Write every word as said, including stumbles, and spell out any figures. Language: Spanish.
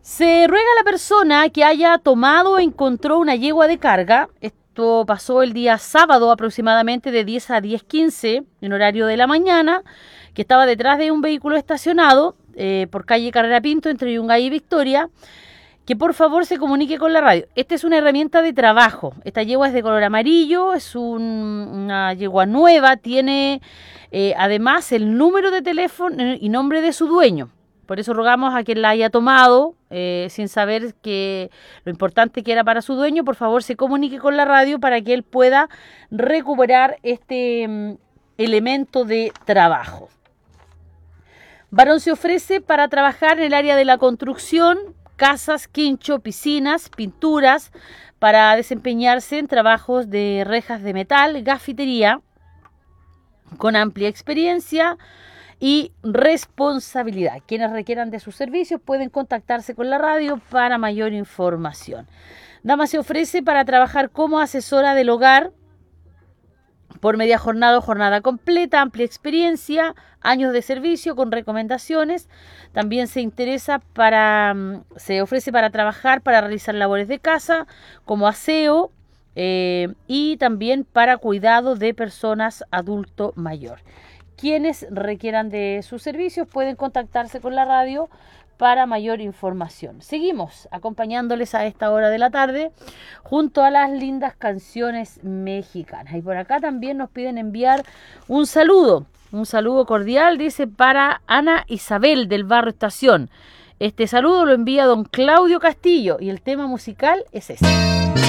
Se ruega a la persona que haya tomado o encontró una yegua de carga. Esto pasó el día sábado aproximadamente de diez a diez quince en horario de la mañana, que estaba detrás de un vehículo estacionado eh, por calle Carrera Pinto entre Yungay y Victoria, que por favor se comunique con la radio. Esta es una herramienta de trabajo. Esta yegua es de color amarillo, es un, una yegua nueva, tiene eh, además el número de teléfono y nombre de su dueño. Por eso rogamos a quien la haya tomado, eh, sin saber que lo importante que era para su dueño, por favor se comunique con la radio para que él pueda recuperar este um, elemento de trabajo. Varón se ofrece para trabajar en el área de la construcción, casas, quincho, piscinas, pinturas, para desempeñarse en trabajos de rejas de metal, gafitería, con amplia experiencia y responsabilidad. Quienes requieran de sus servicios pueden contactarse con la radio para mayor información. Dama se ofrece para trabajar como asesora del hogar por media jornada o jornada completa, amplia experiencia, años de servicio con recomendaciones. También se interesa para, se ofrece para trabajar para realizar labores de casa como aseo eh, y también para cuidado de personas adulto mayor. Quienes requieran de sus servicios pueden contactarse con la radio para mayor información. Seguimos acompañándoles a esta hora de la tarde junto a las lindas canciones mexicanas. Y por acá también nos piden enviar un saludo, un saludo cordial, dice, para Ana Isabel del Barrio Estación. Este saludo lo envía don Claudio Castillo y el tema musical es este.